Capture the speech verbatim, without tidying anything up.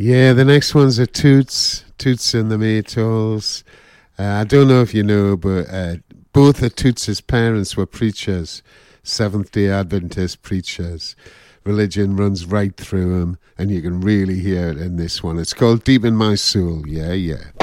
Yeah, the next one's a Toots, Toots and the Maytals. Uh, I don't know if you know, but uh, both of Toots' parents were preachers, Seventh-day Adventist preachers. Religion runs right through them, and you can really hear it in this one. It's called Deep in My Soul. Yeah, yeah.